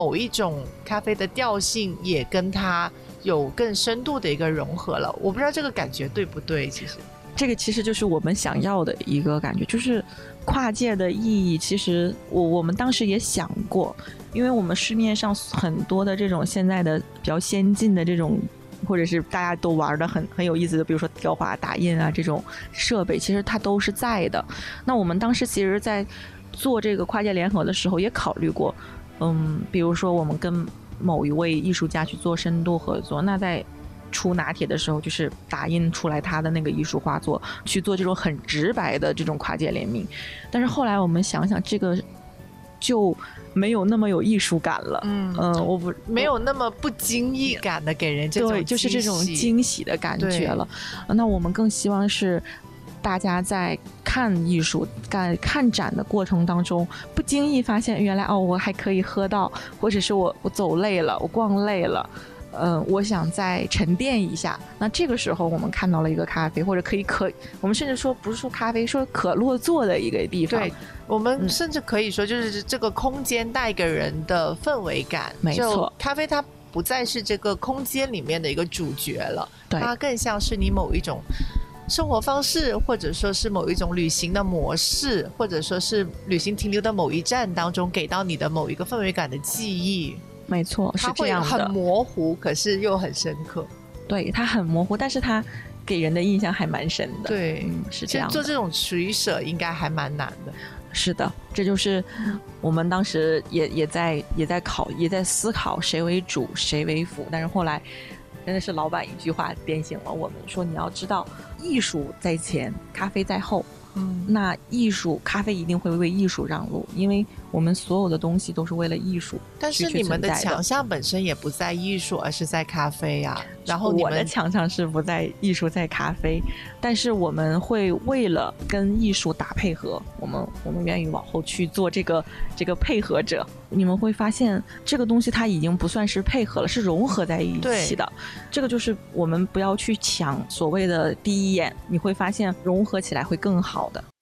某一种咖啡的调性也跟它有更深度的一个融合了。我不知道这个感觉对不对，其实这个其实就是我们想要的一个感觉，就是跨界的意义。其实我们当时也想过，因为我们市面上很多的这种现在的比较先进的这种，或者是大家都玩的很有意思的，比如说雕花打印啊这种设备，其实它都是在的。那我们当时其实在做这个跨界联合的时候也考虑过，比如说我们跟某一位艺术家去做深度合作，那在出拿铁的时候就是打印出来他的那个艺术画作，去做这种很直白的这种跨界联名。但是后来我们想想，这个就没有那么有艺术感了。 没有那么不经意感的给人这种对，就是这种惊喜的感觉了。那我们更希望是大家在看艺术、看展的过程当中，不经意发现原来我还可以喝到，或者是我走累了，我逛累了。我想再沉淀一下，那这个时候我们看到了一个咖啡，或者我们甚至说不是说咖啡，说可落座的一个地方。 对，我们甚至可以说就是这个空间带给人的氛围感。 没错， 咖啡它不再是这个空间里面的一个主角了， 对， 它更像是你某一种生活方式，或者说是某一种旅行的模式，或者说是旅行停留的某一站当中给到你的某一个氛围感的记忆。 没错，是这样的， 它会很模糊，可是又很深刻。 对，它很模糊，但是它给人的印象还蛮深的。 对， 是这样的。 做这种取舍应该还蛮难的。 是的，这就是我们当时也在思考谁为主谁为辅。但是后来真的是老板一句话点醒了我们，说你要知道艺术在前，咖啡在后。那咖啡一定会为艺术让路，因为我们所有的东西都是为了艺术。 但是你们的强项本身也不在艺术，而是在咖啡啊。然后我的强项是不在艺术，在咖啡。但是我们会为了跟艺术打配合，我们愿意往后去做这个配合者。你们会发现这个东西它已经不算是配合了，是融合在一起的。这个就是我们不要去抢所谓的第一眼，你会发现融合起来会更好的。